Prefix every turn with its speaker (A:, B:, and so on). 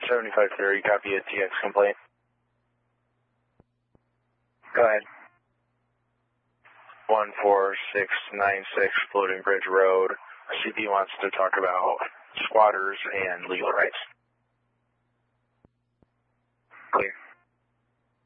A: 7530, copy a TX complaint. Go ahead. 14696 Floating Bridge Road. CP wants to talk about squatters and legal rights.